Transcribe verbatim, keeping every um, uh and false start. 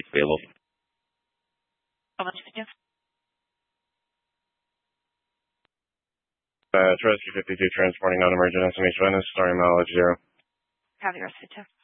available. How much did you? Uh, Rescue fifty-two transporting non-emergent S M H Venice, starting mileage zero. Have the rest of it too.